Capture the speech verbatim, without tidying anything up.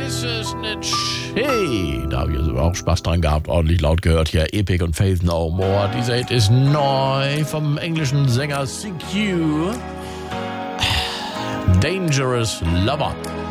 ist es nicht schön. Da habe ich also auch Spaß dran gehabt, ordentlich laut gehört hier. Epic und Faith No More. Dieser Hit ist neu vom englischen Sänger C Q. Dangerous Lover.